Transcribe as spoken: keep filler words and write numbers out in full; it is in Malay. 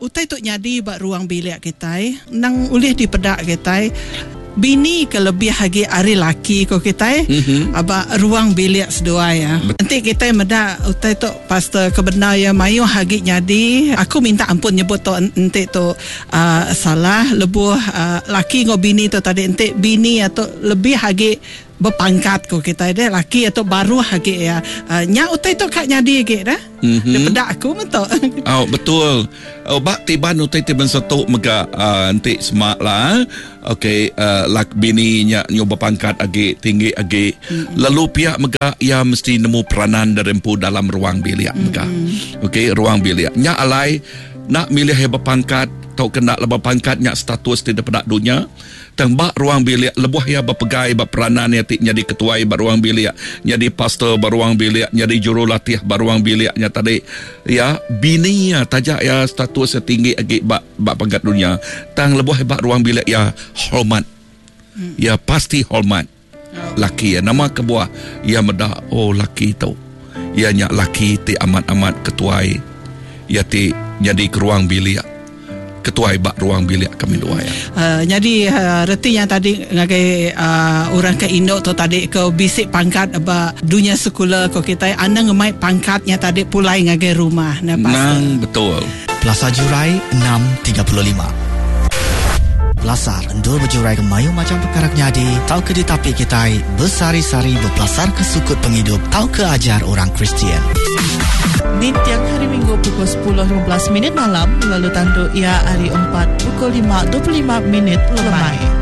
utai tu nyadi bak ruang bilik kita nang ulih di pedak kita bini kelebih lagi ari laki ko kita mm-hmm. aba ruang bilik sedua ya. Nanti kita meda utai tu pastor kebenar ya mayu hagi nyadi aku minta ampun nyebut tu nanti tu uh, salah lebuh uh, laki ngo bini tu tadi nanti bini atau lebih hagi berpangkat ko kita deh laki atau baru hagi ya uh, nya utai tu kak nyadi ge dah mm-hmm. daripada aku betul. Oh betul. Oh bak tiban utai tiban satu mega uh, nanti semak lah. Okey uh, lak bini nya nyo berpangkat agi tinggi agi mm-hmm. lalu pihak mega ia mesti nemu peranan derempu dalam ruang bilik mega. Mm-hmm. Okey ruang bilik nya alai nak milih yang berpangkat atau kena lebih pangkat nya status di depan dunia tembak ruang bilik lebuh ya berpegai berperanan ya tik jadi ketua beruang bilik jadi pastor beruang bilik jadi jurulatih beruang biliknya tadi ya bini ya tajak ya status setinggi agi bak bak pangkat dunia tang lebuh bak ruang bilik ya hormat hmm. ya pasti hormat oh. Laki ya nama kebuah ya medah oh laki tu ya nya laki ti amat-amat ketua ya ti jadi ke ruang bilik ketua ibak ruang bilik kami dua ya. Uh, jadi uh, reti yang tadi ngagai uh, orang ke Indo tu tadi ke bisik pangkat aba dunia sekolah ko kita anda ngemai pangkatnya tadi pulai ngagai rumah nah nang betul. Plaza Jurai enam tiga puluh lima. Belasar endul berjurai ke mayu macam perkara nyadi tau ke di tapi kita bersari-sari berpelasar ke sukut penghidup tau ke ajar orang Kristian. Di tiang hari Minggu pukul sepuluh lima belas minit malam lalu tandu ia hari empat pukul lima dua puluh lima minit lemai.